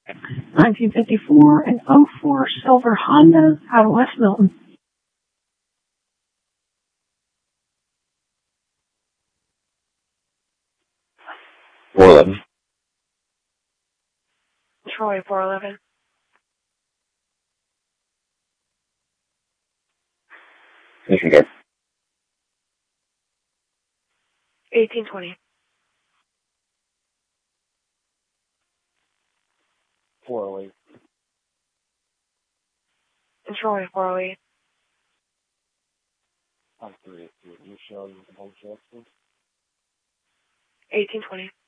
1954 and '04 silver Honda out of West Milton. $411. Troy, 411. Disregard. 1820. 408. Troy, 408. 382. You show you home transfer? 1820.